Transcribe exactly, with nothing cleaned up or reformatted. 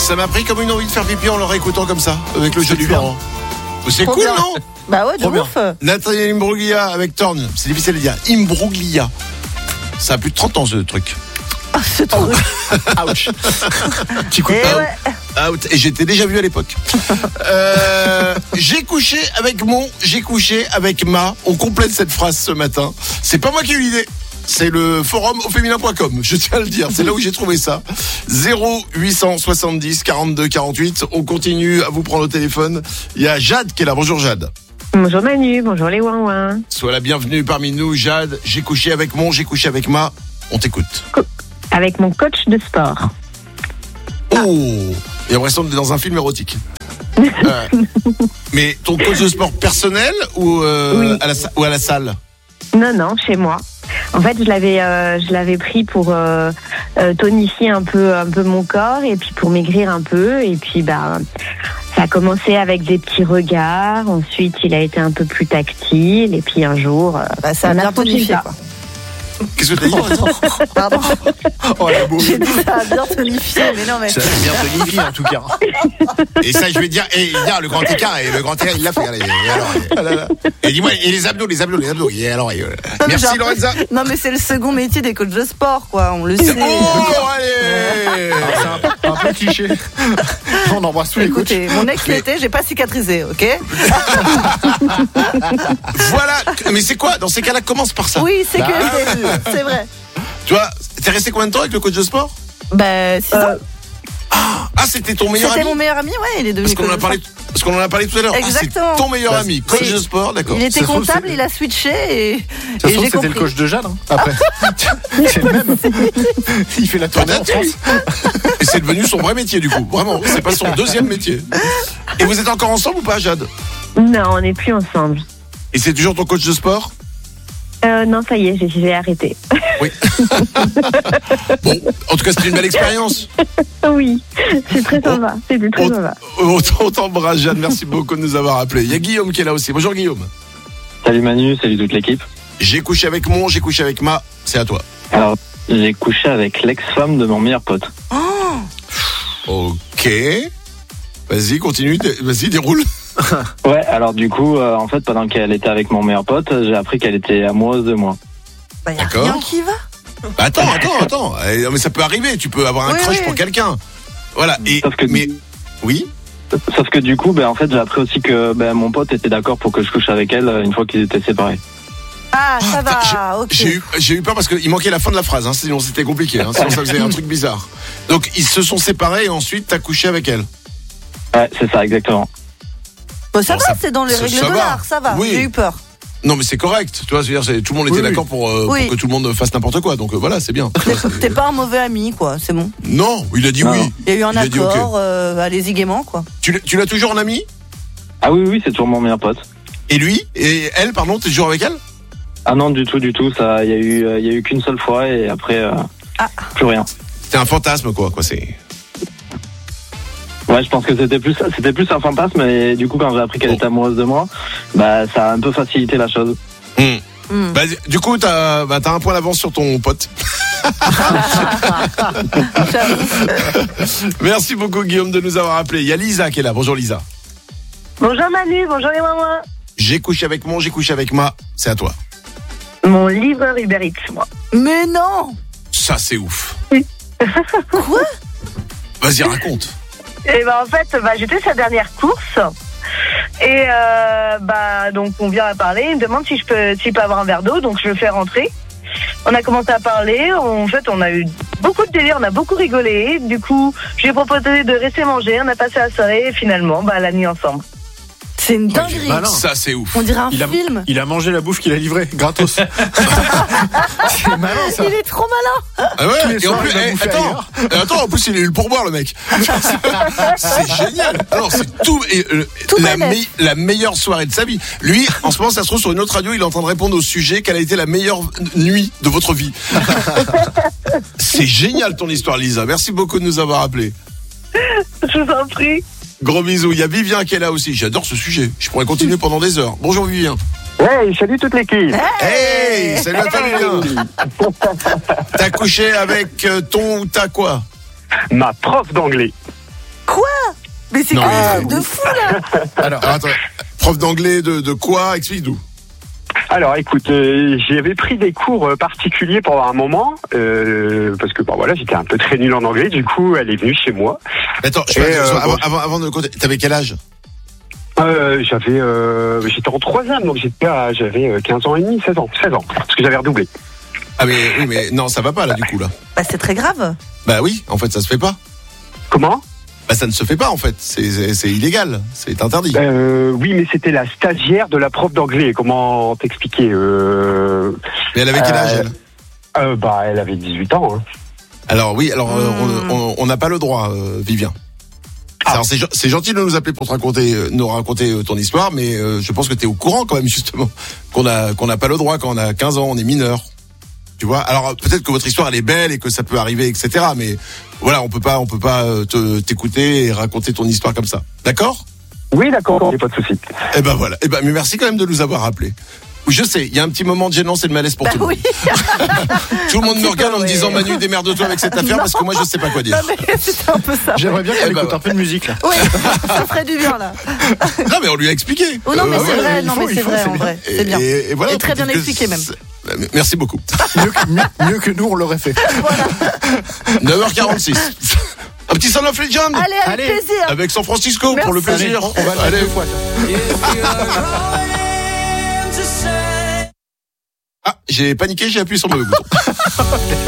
Ça m'a pris comme une envie de faire pipi en le réécoutant comme ça, avec le jeu du vent. C'est Trop cool, bien. non? Bah ouais, de Trop ouf. bien. Nathalie Imbruglia avec Thorn, c'est difficile à dire. Imbruglia. Ça a plus de trente ans ce truc. Ah, ce truc. Ouch. Petit coup de Et out. ouais. Out. Et j'étais déjà vu à l'époque. euh, j'ai couché avec mon, j'ai couché avec ma. On complète cette phrase ce matin. C'est pas moi qui ai eu l'idée. C'est le forum au féminin point com, je tiens à le dire, c'est là où j'ai trouvé ça. zéro huit cent soixante-dix quarante-deux quarante-huit. On continue à vous prendre au téléphone. Il y a Jade qui est là. Bonjour Jade. Bonjour Manu, bonjour les ouin-ouin. Sois la bienvenue parmi nous Jade. J'ai couché avec mon, j'ai couché avec ma. On t'écoute. Avec mon coach de sport. Oh, il y a l'impression d'être dans un film érotique. Euh, mais ton coach de sport personnel ou, euh, Oui. à la, sa- ou à la salle? Non, non, chez moi. En fait, je l'avais, euh, je l'avais pris pour euh, euh, tonifier un peu, un peu mon corps et puis pour maigrir un peu. Et puis, bah, ça a commencé avec des petits regards. Ensuite, il a été un peu plus tactile. Et puis un jour, euh, Bah, ça a on bien franchi tonifié, ça. quoi. Qu'est-ce que t'as dit? Pardon. Oh la bouffe. J'ai dit ça a bien tonifié, mais non, mais. Ça a bien tonifié en tout cas. Et ça, je vais dire, et dire le grand écart, et le grand écart, il l'a fait. Allez, et alors, et, et dis-moi, et les abdos, les abdos, les abdos. Et alors, et, euh, Non, mais merci j'ai Lorenza. Non, mais c'est le second métier des coachs de sport, quoi. On le sait. Oh, allez. C'est un, un peu cliché. On embrasse tous les coachs. Écoutez, mon ex l'été, j'ai pas cicatrisé, ok? Voilà. Mais c'est quoi? Dans ces cas-là, commence par ça. Oui, c'est Bah. que c'est vrai. Tu vois, t'es resté combien de temps avec le coach de sport? Bah, six ans. Euh, Ah, c'était ton meilleur C'était ami? mon meilleur ami, ouais, il est devenu Parce qu'on en a coach de parlé, sport. parce qu'on en a parlé tout à l'heure. Exactement. Ah, c'est ton meilleur Bah, ami, coach oui. de sport, d'accord. Il était Ça se trouve, comptable, c'est- il a switché et, Ça se et trouve, j'ai c'était compris. le coach de Jade, hein, après. C'est le même. Il fait la tournée en France. Et c'est devenu son vrai métier du coup. Vraiment, c'est pas son deuxième métier. Et vous êtes encore ensemble ou pas, Jade? non, on n'est plus ensemble. Et c'est toujours ton coach de sport? Euh, non, ça y est, j'ai, j'ai arrêté. Oui. Bon, en tout cas, c'était une belle expérience. Oui, c'est très sympa. C'était très On, sympa. on, on t'embrasse, Jade. Merci beaucoup de nous avoir appelés. Il y a Guillaume qui est là aussi. Bonjour Guillaume. Salut Manu, salut toute l'équipe. J'ai couché avec mon, j'ai couché avec ma. C'est à toi. Alors, j'ai couché avec l'ex-femme de mon meilleur pote. Ok. Vas-y, continue. dé- Vas-y, déroule. Ouais, alors du coup, euh, en fait, pendant qu'elle était avec mon meilleur pote, j'ai appris qu'elle était amoureuse de moi. Bah, y a D'accord. rien qui va. Bah, attends, attends, attends. Eh, non, mais ça peut arriver. Tu peux avoir un Oui, crush oui. pour quelqu'un. Voilà. Et Sauf que, mais oui. sauf que du coup, ben, en fait, j'ai appris aussi que ben, mon pote était d'accord pour que je couche avec elle euh, une fois qu'ils étaient séparés. Ah, ça Attends, va, ok. J'ai eu, j'ai eu peur parce qu'il manquait la fin de la phrase, hein, sinon c'était compliqué, hein, sinon ça faisait un truc bizarre. Donc ils se sont séparés et ensuite t'as couché avec elle. Ouais, c'est ça, exactement. Bah, ça Bon, va, ça- c'est dans les ça- règles ça de va. l'art, ça va. Oui. J'ai eu peur. Non mais c'est correct, tu vois, c'est-à-dire c'est- tout le monde était Oui, oui. d'accord pour, euh, Oui. pour que tout le monde fasse n'importe quoi, donc euh, voilà, c'est bien. Tu vois, c'est- T'es pas un mauvais ami, quoi, c'est bon. Non, il a dit Non. oui. Il y a eu un Il a dit accord, ok. euh, allez-y gaiement, quoi. Tu, l'as- tu l'as toujours en ami? Ah oui, oui, c'est toujours mon meilleur pote. Et lui? Et elle, pardon, t'es toujours avec elle? Ah non, du tout, du tout. Ça, il y a eu, euh, il y a eu qu'une seule fois et après, euh, Ah. plus rien. C'était un fantasme quoi, quoi c'est. Ouais, je pense que c'était plus, c'était plus un fantasme et du coup, quand j'ai appris qu'elle Oh. était amoureuse de moi, bah, ça a un peu facilité la chose. Hmm. Hmm. Bah, du coup, t'as bah, t'as un point d'avance sur ton pote. Merci beaucoup Guillaume de nous avoir appelés. Il y a Lisa qui est là. Bonjour Lisa. Bonjour Manu, bonjour les mamans. J'ai couché avec mon, j'ai couché avec ma. C'est à toi. Mon livreur Uber Eats, moi. Mais non. Ça c'est ouf. Quoi? Vas-y raconte. Et ben en fait, bah, j'étais sa dernière course. Et euh, bah donc on vient à parler, il me demande si je peux s'il peut avoir un verre d'eau, donc je le fais rentrer. On a commencé à parler, en fait on a eu beaucoup de délire, on a beaucoup rigolé. Du coup, je lui ai proposé de rester manger, on a passé la soirée et finalement bah la nuit ensemble. C'est une dinguerie. malin. Ça c'est ouf. On dirait un Il a, film. il a mangé la bouffe qu'il a livrée, gratos. C'est malin ça. Il est trop malin. Ah ouais. Tous les Et en soirs, plus, il va eh, bouffer attends, ailleurs. euh, attends, en plus il a eu le pourboire le mec. C'est génial. Alors c'est tout, et, euh, Tout la, bénef. me- la meilleure soirée de sa vie. Lui, en ce moment, ça se trouve sur une autre radio, il est en train de répondre au sujet quelle a été la meilleure nuit de votre vie. C'est génial ton histoire, Lisa. Merci beaucoup de nous avoir appelés. Je vous en prie. Gros bisous. Il y a Vivien qui est là aussi. J'adore ce sujet. Je pourrais continuer pendant des heures. Bonjour Vivien. Ouais, salut toute l'équipe. Hey, salut à toi Vivien. T'as couché avec euh, ton ou ta quoi? Ma prof d'anglais. Mais c'est Non, quoi mais- un truc de fou là? Alors, Alors, attends, prof d'anglais de, de quoi? Explique-nous. Alors, écoute, euh, j'avais pris des cours euh, particuliers pendant un moment, euh, parce que bah, voilà, j'étais un peu très nul en anglais. Du coup, elle est venue chez moi. Attends, je Et, peux- euh, avant, bon. avant, avant de compter, t'avais quel âge? Euh, j'avais, euh, j'étais en troisième, donc j'étais à, j'avais euh, quinze ans et demi, seize ans, seize ans, parce que j'avais redoublé. Ah mais oui, mais non, ça va pas là du coup là. Bah c'est très grave. Bah oui, en fait, ça se fait pas. Comment? Bah ça ne se fait pas en fait. C'est c'est, c'est illégal, c'est interdit. Euh, oui, mais c'était la stagiaire de la prof d'anglais. Comment t'expliquer euh, Mais elle avait quel âge euh, elle? euh, Bah, elle avait dix-huit ans. Hein. Alors oui, alors euh, Hmm. on- on on n'a pas le droit, euh, Vivien. Ah. Alors c'est gen- c'est gentil de nous appeler pour te raconter, euh, nous raconter euh, ton histoire, mais euh, je pense que t'es au courant quand même justement qu'on a qu'on n'a pas le droit quand on a quinze ans, on est mineur. Tu vois. Alors euh, peut-être que votre histoire elle est belle et que ça peut arriver, et cetera. Mais voilà, on peut pas on peut pas euh, te t'écouter et raconter ton histoire comme ça. D'accord? Oui, d'accord, y a pas de souci. Eh ben voilà. Eh ben mais merci quand même de nous avoir appelés. Je sais, il y a un petit moment de gênance et de malaise pour Bah tout le monde. oui. Tout le monde Un me petit regarde peu, en me ouais. disant Manu, démerde-toi avec cette affaire Non. parce que moi je sais pas quoi dire. Non mais c'est un peu ça. j'aimerais bien qu'elle Eh ben, écoute un peu de musique là. Oui, ça ferait du bien là. Non mais on lui a expliqué. Oh non mais Euh, c'est voilà. vrai, il non faut, mais il c'est faut, vrai c'est en bien. vrai, c'est bien. Et, et voilà, Et très bien peut-être que expliqué même. c'est- Bah, Merci beaucoup. Mieux que, mieux, mieux que nous, on l'aurait fait. neuf heures quarante-six. Un petit Son of Legend Allez, avec Allez. plaisir. avec San Francisco pour le Merci. plaisir. On va le Allez. faire deux fois. tiens. Ah, j'ai paniqué, j'ai appuyé sur le mauvais bouton.